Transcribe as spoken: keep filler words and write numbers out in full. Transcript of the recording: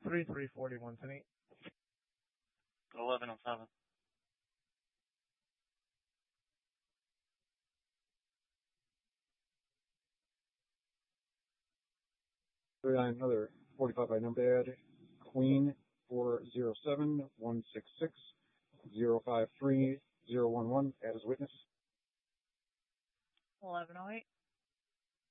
three three four one ten eight. eleven oh seven. Another forty-five by number ad. Queen four zero seven one six six zero five three